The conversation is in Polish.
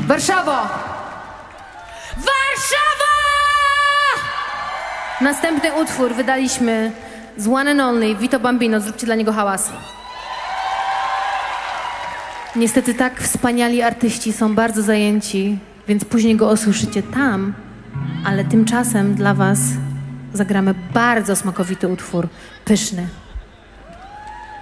Warszawo! Warszawa! Następny utwór wydaliśmy z One and Only, Vito Bambino. Zróbcie dla niego hałas. Niestety tak wspaniali artyści są bardzo zajęci, więc później go usłyszycie tam, ale tymczasem dla was zagramy bardzo smakowity utwór, pyszny.